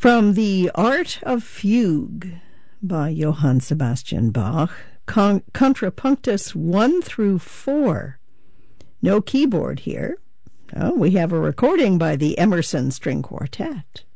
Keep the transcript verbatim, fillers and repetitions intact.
From the Art of Fugue by Johann Sebastian Bach, con- Contrapunctus one through four. No keyboard here. No, we have a recording by the Emerson String Quartet.